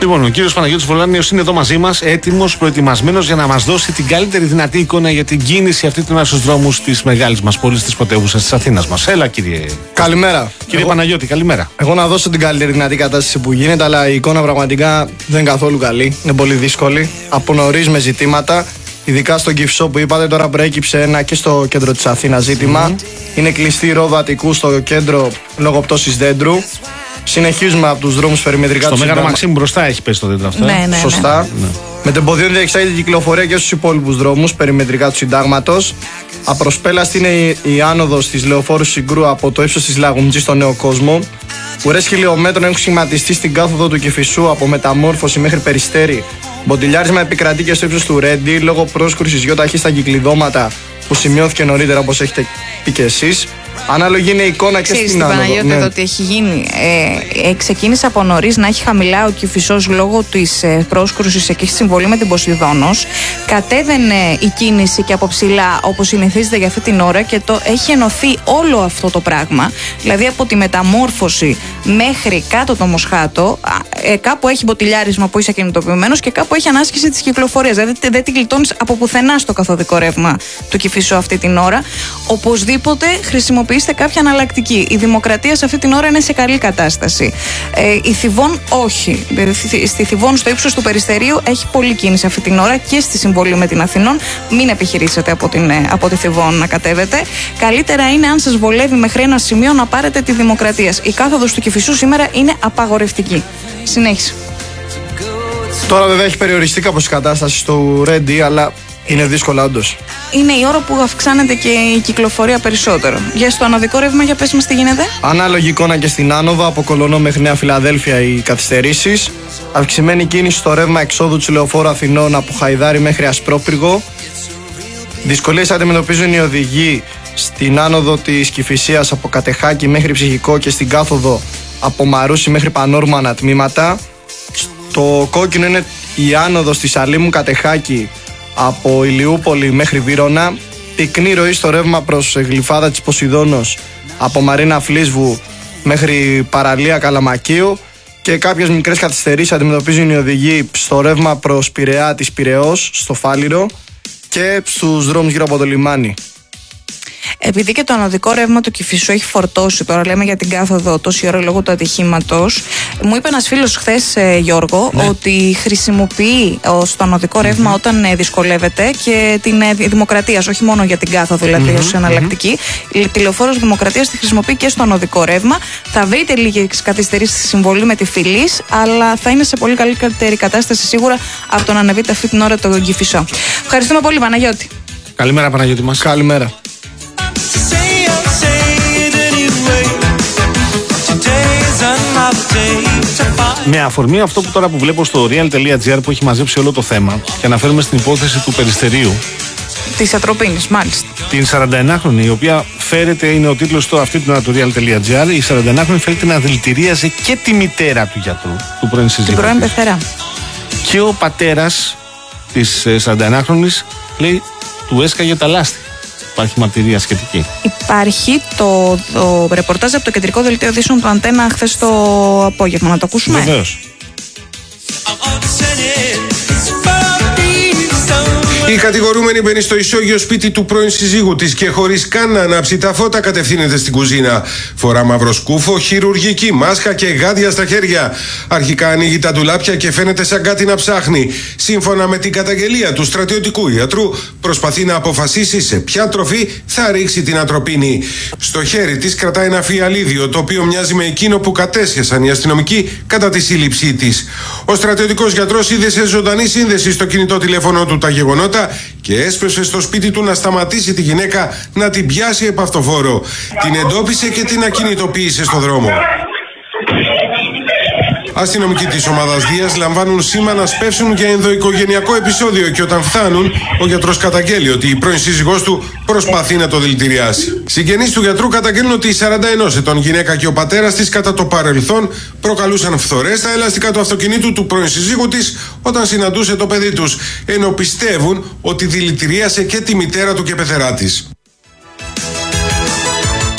Λοιπόν, ο κύριος Παναγιώτης Βολάνιος είναι εδώ μαζί μας, έτοιμος, προετοιμασμένος για να μας δώσει την καλύτερη δυνατή εικόνα για την κίνηση αυτή την ώρα στους δρόμους της μεγάλης μας πόλης, της πρωτεύουσας της Αθήνας μας. Έλα, κύριε. Καλημέρα. Κύριε Παναγιώτη, καλημέρα. Εγώ να δώσω την καλύτερη δυνατή κατάσταση που γίνεται, αλλά η εικόνα πραγματικά δεν είναι καθόλου καλή. Είναι πολύ δύσκολη. Από νωρίς με ζητήματα, ειδικά στον Κυφισό που είπατε, τώρα προέκυψε ένα και στο κέντρο της Αθήνας ζήτημα. Είναι κλειστή η ρόδο Αττικού στο κέντρο λόγω πτώσης δέντρου. Συνεχίζουμε από τους δρόμους περιμετρικά στο Μέγαρο Μαξίμου μπροστά έχει πέσει το δέντρο αυτό. Ναι. Σωστά. Ναι. Με το εμποδίο διεξάγεται η κυκλοφορία και στους υπόλοιπους δρόμους περιμετρικά του Συντάγματος. Απροσπέλαστη είναι η άνοδος της Λεωφόρου Συγκρού από το ύψος της Λαγουμτζής στο Νέο Κόσμο. Ουρές χιλιόμετρων έχουν σχηματιστεί στην κάθοδο του Κηφισού από Μεταμόρφωση μέχρι Περιστέρι. Μποτιλιάρισμα επικρατεί και στο ύψος του Ρέντι λόγω πρόσκρουσης γιοταχή στα κυκλειδώματα που σημειώθηκε νωρίτερα, όπως έχετε πει και εσείς. Ανάλογη είναι η εικόνα και στην άνοδο. Παναγιώτη, ναι. Ότι έχει γίνει. Ξεκίνησε από νωρίς να έχει χαμηλά ο Κηφισός λόγω της πρόσκρουσης και έχει συμβολή με την Ποσειδόνος. Κατέβαινε η κίνηση και από ψηλά, όπως συνηθίζεται για αυτή την ώρα, και το έχει ενωθεί όλο αυτό το πράγμα. Δηλαδή από τη Μεταμόρφωση μέχρι κάτω το Μοσχάτο, κάπου έχει μποτιλιάρισμα που είσαι κινητοποιημένος και κάπου έχει ανάσκηση της κυκλοφορίας. Δηλαδή δεν την κλειτώνεις από πουθενά στο καθοδικό ρεύμα του Κηφισού αυτή την ώρα. Οπωσδήποτε χρησιμοποιήστε κάποια αναλλακτική. Η Δημοκρατία σε αυτή την ώρα είναι σε καλή κατάσταση. Η Θηβών όχι. Στη Θηβών, στο ύψος του Περιστερίου, έχει πολλή κίνηση αυτή την ώρα και στη συμβολή με την Αθηνών. Μην επιχειρήσετε από τη Θηβών να κατέβετε. Καλύτερα είναι, αν σας βολεύει μέχρι ένα σημείο, να πάρετε τη Δημοκρατία. Η κάθοδος του Κηφισού σήμερα είναι απαγορευτική. Συνέχισε. Τώρα βέβαια έχει περιοριστεί κάπως η κατάσταση στο Ρέντι, αλλά είναι δύσκολα όντως. Είναι η ώρα που αυξάνεται και η κυκλοφορία περισσότερο. Για στο ανωδικό ρεύμα, για πες μας τι γίνεται. Ανάλογη εικόνα και στην άνοδο, από Κολονό μέχρι Νέα Φιλαδέλφια οι καθυστερήσεις. Αυξημένη κίνηση στο ρεύμα εξόδου της Λεωφόρου Αθηνών από Χαϊδάρι μέχρι Ασπρόπυργο. Δυσκολίες αντιμετωπίζουν οι οδηγοί στην άνοδο της Κηφισίας από Κατεχάκη μέχρι Ψυχικό και στην κάθοδο από Μαρούσι μέχρι Πανόρμανα τμήματα. Το κόκκινο είναι η άνοδος της Αλήμου Κατεχάκη από Ηλιούπολη μέχρι Βύρωνα. Πυκνή ροή στο ρεύμα προς Γλυφάδα της Ποσειδώνος από Μαρίνα Φλίσβου μέχρι Παραλία Καλαμακίου. Και κάποιες μικρές καθυστερήσεις αντιμετωπίζουν οι οδηγοί στο ρεύμα προς Πειραιά της Πειραιώς, στο Φάληρο και στους δρόμους γύρω από το λιμάνι. Επειδή και το ανωδικό ρεύμα του Κηφισού έχει φορτώσει, τώρα λέμε για την κάθοδο τόση ώρα λόγω του ατυχήματος, μου είπε ένας φίλος χθες, Γιώργο, ότι χρησιμοποιεί στο ανωδικό ρεύμα όταν δυσκολεύεται και την Δημοκρατίας, όχι μόνο για την κάθοδο, δηλαδή ως εναλλακτική. Η τηλεοφόρος Δημοκρατίας τη χρησιμοποιεί και στο ανωδικό ρεύμα. Θα βρείτε λίγες καθυστερήσεις στη συμβολή με τη Φιλής, αλλά θα είναι σε πολύ καλύτερη κατάσταση σίγουρα από το να ανεβείτε αυτή την ώρα το Κηφισό. Ευχαριστούμε πολύ, Παναγιώτη. Καλημέρα, Παναγιώτη μας. Καλημέρα. Με αφορμή αυτό που τώρα που βλέπω στο real.gr που έχει μαζέψει όλο το θέμα και αναφέρουμε στην υπόθεση του Περιστερίου της Ατροπίνης, μάλιστα. Την 41χρονη, η οποία φέρεται, είναι ο τίτλος αυτή την ώρα του real.gr, η 41χρονη φέρεται να δηλητηρίαζε και τη μητέρα του γιατρού, του πρώην σύζυγου. Την πρώην πεθερά. Και ο πατέρας της 41χρονης λέει του έσκαγε τα λάστι. Υπάρχει μαρτυρία σχετική. Υπάρχει το ρεπορτάζ από το κεντρικό δελτίο ειδήσεων του Αντένα χθες το απόγευμα. Να το ακούσουμε. Βεβαίως. Η κατηγορούμενη μπαίνει στο ισόγειο σπίτι του πρώην συζύγου της και χωρίς καν να ανάψει τα φώτα κατευθύνεται στην κουζίνα. Φορά μαύρο σκούφο, χειρουργική μάσκα και γάντια στα χέρια. Αρχικά ανοίγει τα ντουλάπια και φαίνεται σαν κάτι να ψάχνει. Σύμφωνα με την καταγγελία του στρατιωτικού ιατρού, προσπαθεί να αποφασίσει σε ποια τροφή θα ρίξει την ατροπίνη. Στο χέρι της κρατάει ένα φιαλίδιο, το οποίο μοιάζει με εκείνο που κατέσχεσαν οι αστυνομικοί κατά τη σύλληψή της. Ο στρατιωτικός γιατρός είδε σε ζωντανή σύνδεση στο κινητό τηλέφωνο του τα γεγονότα και έσπευσε στο σπίτι του να σταματήσει τη γυναίκα να την πιάσει επαυτοφόρο. Την εντόπισε και την ακινητοποίησε στο δρόμο. Αστυνομικοί της ομάδας Δίας λαμβάνουν σήμα να σπεύσουν για ενδοοικογενειακό επεισόδιο και όταν φτάνουν, ο γιατρός καταγγέλει ότι η πρώην σύζυγός του προσπαθεί να το δηλητηριάσει. Συγγενείς του γιατρού καταγγέλνουν ότι η 41 ετών γυναίκα και ο πατέρας της κατά το παρελθόν προκαλούσαν φθορές στα ελαστικά του αυτοκινήτου του πρώην σύζυγου της όταν συναντούσε το παιδί τους, ενώ πιστεύουν ότι δηλητηρίασε και τη μητέρα του και πεθερά της.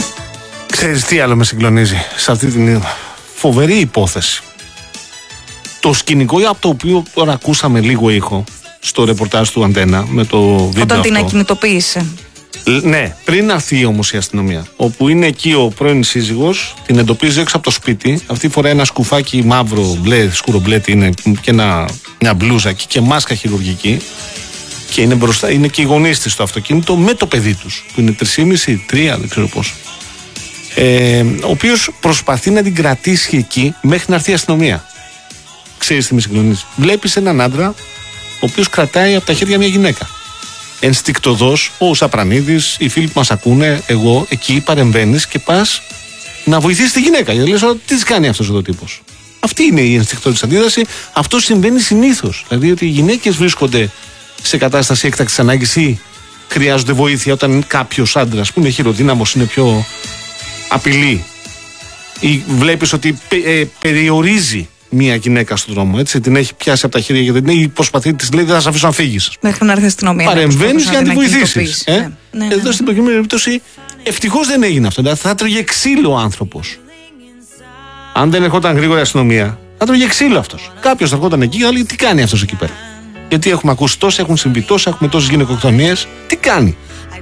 Ξέρεις τι άλλο με συγκλονίζει σε αυτή την φοβερή υπόθεση? Το σκηνικό από το οποίο τώρα ακούσαμε λίγο ήχο στο ρεπορτάζ του Αντένα με το βίντεο. Όταν αυτό, την ακινητοποίησε. Ναι, πριν έρθει όμως η αστυνομία. Όπου είναι εκεί ο πρώην σύζυγος, την εντοπίζει έξω από το σπίτι. Αυτή φορά ένα σκουφάκι μαύρο, μπλε, σκούρο μπλε, είναι και μια μπλούζα και μάσκα χειρουργική. Και είναι μπροστά, είναι και οι γονείς της στο αυτοκίνητο με το παιδί τους, που είναι 3,5-3, δεν ξέρω πόσο. Ο οποίος προσπαθεί να την κρατήσει εκεί μέχρι να έρθει η αστυνομία. Ξέρεις τι με συγκλονίζει? Βλέπεις έναν άντρα ο οποίος κρατάει από τα χέρια μια γυναίκα. Ενστικτωδώς, ο Σαπρανίδης, οι φίλοι που μας ακούνε, εγώ, εκεί παρεμβαίνεις και πας να βοηθήσεις τη γυναίκα. Γιατί λες, τι της κάνει αυτός ο τύπος? Αυτή είναι η ενστικτωδής αντίδραση. Αυτό συμβαίνει συνήθως. Δηλαδή ότι οι γυναίκες βρίσκονται σε κατάσταση έκτακτης ανάγκης ή χρειάζονται βοήθεια όταν κάποιος άντρας που είναι χειροδύναμος, είναι πιο απειλή, ή βλέπεις ότι περιορίζει μια γυναίκα στον δρόμο, έτσι, την έχει πιάσει από τα χέρια και δεν είναι, ή προσπαθεί, της λέει, δεν θα σε αφήσω να φύγεις. Μέχρι να έρθει η αστυνομία. Παρεμβαίνεις για να την βοηθήσεις. Ναι. Εδώ στην προκειμένη περίπτωση ευτυχώς δεν έγινε αυτό. Δηλαδή θα τρώγε ξύλο ο άνθρωπος. Αν δεν ερχόταν γρήγορα η αστυνομία, θα τρώγε ξύλο αυτός. Κάποιος θα ερχόταν εκεί και θα λέει, τι κάνει αυτός εκεί πέρα? Γιατί έχουμε ακούσει τόσα, έχουν συμβεί τόσα, έχουμε τόσες γυναικοκτονίες. Τι κάνει?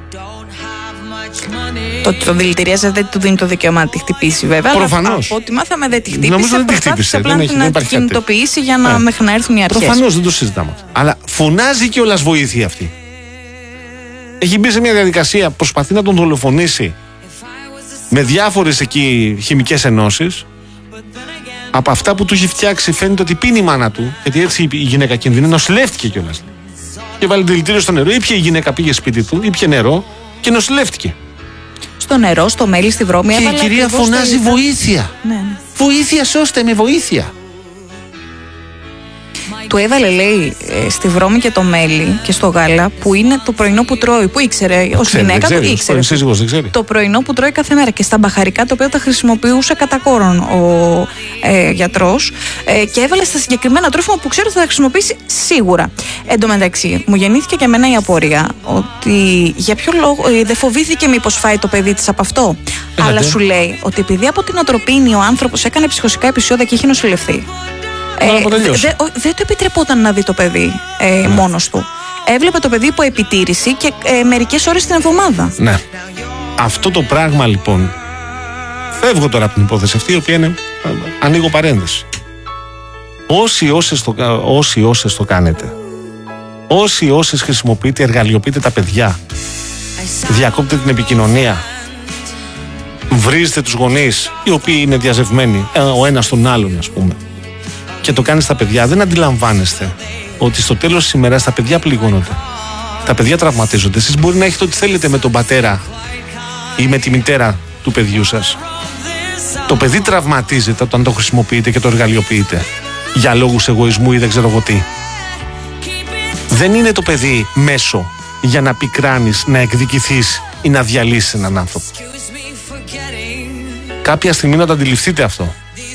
Το ότι τον δηλητηρίαζε δεν του δίνει το δικαίωμα να τη χτυπήσει, βέβαια. Προφανώς. Από ό,τι μάθαμε δεν τη χτύπησε. Νομίζω δεν τη χτύπησε. Απλά να την κινητοποιήσει για να μέχρι να έρθουν οι αρχές. Προφανώς δεν το συζητάμε. Αλλά φωνάζει κιόλας βοήθεια αυτή. Έχει μπει σε μια διαδικασία, προσπαθεί να τον δολοφονήσει με διάφορες εκεί χημικές ενώσεις. Από αυτά που του έχει φτιάξει φαίνεται ότι πίνει η μάνα του, γιατί έτσι η γυναίκα κινδυνεύει, νοσηλεύτηκε κιόλας. Και βάλει δηλητήριο στο νερό, ήπια η γυναίκα, πήγε σπίτι του, ήπια νερό και νοσηλεύτηκε. Στο νερό, στο μέλι, στη βρώμη. Και η κυρία φωνάζει βοήθεια. Ναι. Βοήθεια, σώστε με, βοήθεια. Του έβαλε, λέει, στη βρώμη και το μέλι και στο γάλα, που είναι το πρωινό που τρώει. Που ήξερε, ως γυναίκα του ήξερε. Το πρωινό που τρώει κάθε μέρα. Και στα μπαχαρικά, τα οποία τα χρησιμοποιούσε κατά κόρον ο γιατρός. Και έβαλε στα συγκεκριμένα τρόφιμα που ξέρω ότι θα τα χρησιμοποιήσει σίγουρα. Εν τω μεταξύ, μου γεννήθηκε και εμένα η απορία ότι για ποιο λόγο δεν φοβήθηκε μήπως φάει το παιδί της από αυτό. Αλλά σου λέει ότι επειδή από την ατροπίνη ο άνθρωπος έκανε ψυχοσικά επεισόδια και είχε νοσηλευθεί. Δεν του επιτρεπόταν να δει το παιδί μόνος του. Έβλεπε το παιδί υπό επιτήρηση και μερικές ώρες την εβδομάδα. Ναι. Αυτό το πράγμα λοιπόν. Φεύγω τώρα από την υπόθεση αυτή, η οποία είναι. Ανοίγω παρένθεση. Όσοι όσες το κάνετε, όσες χρησιμοποιείτε, εργαλειοποιείτε τα παιδιά, διακόπτε την επικοινωνία, βρίζετε τους γονείς, οι οποίοι είναι διαζευμένοι, ο ένας τον άλλον, ας πούμε, και το κάνει στα παιδιά, δεν αντιλαμβάνεστε ότι στο τέλος της ημέρας τα παιδιά πληγώνονται. Τα παιδιά τραυματίζονται. Εσείς μπορεί να έχετε ό,τι θέλετε με τον πατέρα ή με τη μητέρα του παιδιού σας. Το παιδί τραυματίζεται όταν το χρησιμοποιείτε και το εργαλειοποιείτε για λόγους εγωισμού ή δεν ξέρω εγώ τι. Δεν είναι το παιδί μέσο για να πικράνεις, να εκδικηθείς ή να διαλύσεις έναν άνθρωπο. Κάποια στιγμή να το αντιληφθείτε αυτό.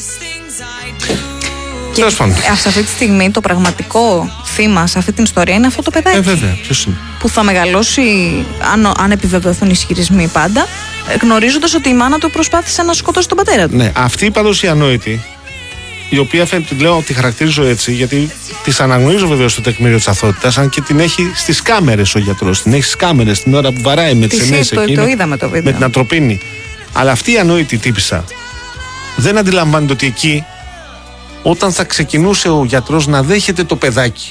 Και σε αυτή τη στιγμή το πραγματικό θύμα σε αυτή την ιστορία είναι αυτό το παιδάκι. Βέβαια, ποιος είναι? Που θα μεγαλώσει, αν επιβεβαιωθούν οι ισχυρισμοί πάντα, γνωρίζοντας ότι η μάνα του προσπάθησε να σκοτώσει τον πατέρα του. Ναι, αυτή πάντως η ανόητη, η οποία φαίνεται, λέω ότι τη χαρακτηρίζω έτσι, γιατί της αναγνωρίζω βεβαίως το τεκμήριο της αθωότητας, αν και την έχει στις κάμερες ο γιατρός. Την έχει στις κάμερες την ώρα που βαράει με τις ενέσεις εκείνο. Το είδαμε το βίντεο. Με την ατροπίνη. Αλλά αυτή η ανόητη τύπισσα δεν αντιλαμβάνεται ότι εκεί, όταν θα ξεκινούσε ο γιατρός να δέχεται το παιδάκι,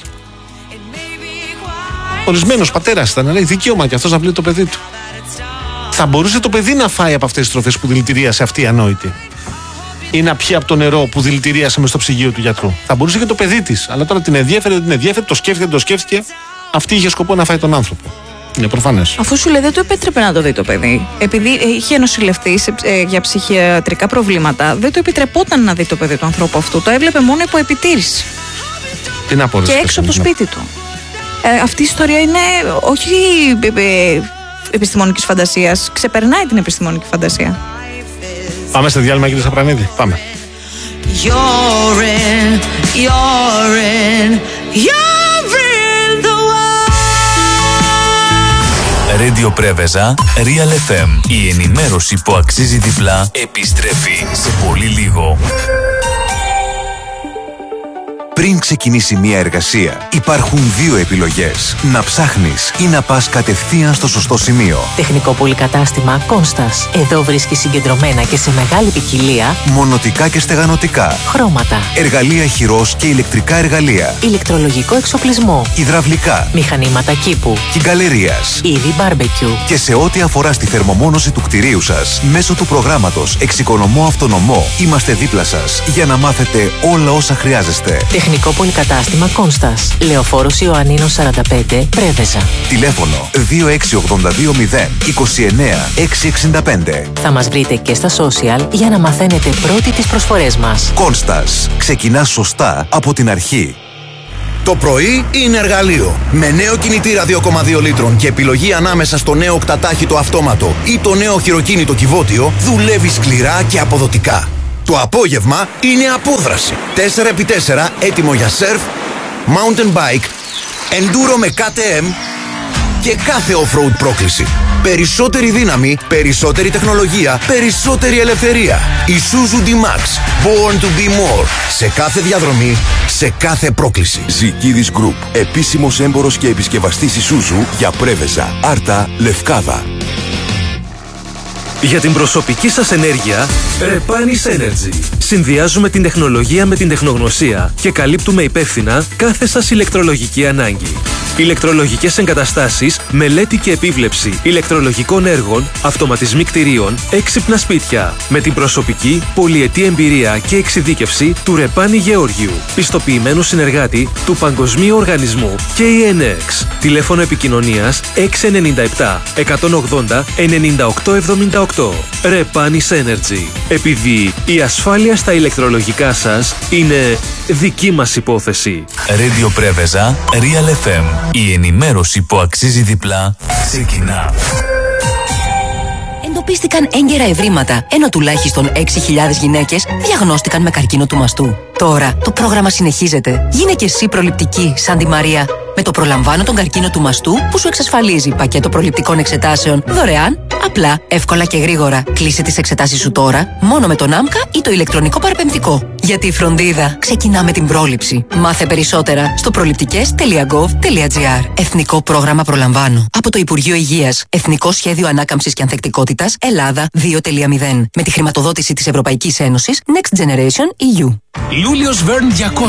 ορισμένος πατέρας ήταν, λέει δικαίωμα και αυτός να βλέπει το παιδί του, θα μπορούσε το παιδί να φάει από αυτές τις τροφές που δηλητηρίασε αυτή η ανόητη, ή να πιει από το νερό που δηλητηρίασε μες στο ψυγείο του γιατρού. Θα μπορούσε και το παιδί της, αλλά τώρα την ενδιέφερε, δεν την ενδιέφερε, το σκέφτηκε, δεν το σκέφτηκε. Αυτή είχε σκοπό να φάει τον άνθρωπο. Είναι προφανές. Αφού σου λέει δεν του επέτρεπε να το δει το παιδί, επειδή είχε νοσηλευτεί για ψυχιατρικά προβλήματα, δεν του επιτρεπόταν να δει το παιδί του ανθρώπου αυτού. Το έβλεπε μόνο υπό επιτήρηση. Τι να πω, και έξω από το σπίτι του. Αυτή η ιστορία είναι όχι επιστημονικής φαντασίας, ξεπερνάει την επιστημονική φαντασία. Πάμε στο διάλειμμα, κύριε Σαπρανίδη. Πάμε. Radio Πρέβεζα, Real FM. Η ενημέρωση που αξίζει διπλά επιστρέφει σε πολύ λίγο. Πριν ξεκινήσει μια εργασία, υπάρχουν δύο επιλογές. Να ψάχνεις ή να πας κατευθείαν στο σωστό σημείο. Τεχνικό πολυκατάστημα Κόνστας. Εδώ βρίσκεις συγκεντρωμένα και σε μεγάλη ποικιλία μονοτικά και στεγανοτικά, χρώματα, εργαλεία χειρός και ηλεκτρικά εργαλεία, ηλεκτρολογικό εξοπλισμό, υδραυλικά, μηχανήματα κήπου, κυγκαλερίας, είδη μπάρμπεκιου. Και σε ό,τι αφορά στη θερμομόνωση του κτηρίου σας, μέσω του προγράμματος Εξοικονομώ Αυτονομό, είμαστε δίπλα σας για να μάθετε όλα όσα χρειάζεστε. Τεχνικό πολυκατάστημα Κόνστας. Λεωφόρος Ιωαννίνος 45, Πρέβεζα. Τηλέφωνο 26820 29 665. Θα μας βρείτε και στα social για να μαθαίνετε πρώτοι τις προσφορές μας. Κόνστας. Ξεκινά σωστά από την αρχή. Το πρωί είναι εργαλείο. Με νέο κινητήρα 2,2 λίτρων και επιλογή ανάμεσα στο νέο οκτατάχυτο αυτόματο ή το νέο χειροκίνητο κυβότιο, δουλεύει σκληρά και αποδοτικά. Το απόγευμα είναι απόδραση. 4x4 έτοιμο για σερφ, mountain bike, enduro με KTM και κάθε off-road πρόκληση. Περισσότερη δύναμη, περισσότερη τεχνολογία, περισσότερη ελευθερία. Isuzu D-Max. Born to be more. Σε κάθε διαδρομή, σε κάθε πρόκληση. Ζικίδης Group. Επίσημος έμπορος και επισκευαστής Isuzu για Πρέβεζα, Άρτα, Λευκάδα. Για την προσωπική σας ενέργεια, Repanis Energy. Συνδυάζουμε την τεχνολογία με την τεχνογνωσία και καλύπτουμε υπεύθυνα κάθε σας ηλεκτρολογική ανάγκη. Ηλεκτρολογικές εγκαταστάσεις, μελέτη και επίβλεψη ηλεκτρολογικών έργων, αυτοματισμοί κτηρίων, έξυπνα σπίτια. Με την προσωπική, πολυετή εμπειρία και εξειδίκευση του Ρεπάνη Γεώργιου, πιστοποιημένου συνεργάτη του Παγκοσμίου Οργανισμού KNX. Τηλέφωνο επικοινωνίας 697 180 9878. Repanis Energy. Επειδή η ασφάλεια στα ηλεκτρολογικά σας είναι δική μας υπόθεση. Radio Πρέβεζα, Real FM. Η ενημέρωση που αξίζει διπλά ξεκινά. Εντοπίστηκαν έγκαιρα ευρήματα, ενώ τουλάχιστον 6.000 γυναίκες διαγνώστηκαν με καρκίνο του μαστού. Τώρα το πρόγραμμα συνεχίζεται. Γίνε και εσύ προληπτική, σαν τη Μαρία. Με το Προλαμβάνω τον καρκίνο του μαστού που σου εξασφαλίζει πακέτο προληπτικών εξετάσεων δωρεάν, απλά, εύκολα και γρήγορα. Κλείσε τις εξετάσεις σου τώρα, μόνο με τον ΆΜΚΑ ή το ηλεκτρονικό παραπεμπτικό. Γιατί η φροντίδα ξεκινά με την πρόληψη. Μάθε περισσότερα στο προληπτικές.gov.gr. Εθνικό πρόγραμμα Προλαμβάνω. Από το Υπουργείο Υγείας. Εθνικό Σχέδιο Ανάκαμψης και Ανθεκτικότητας Ελλάδα 2.0. Με τη χρηματοδότηση της Ευρωπαϊκής Ένωσης Next Generation EU. Λούλιος Vern 200.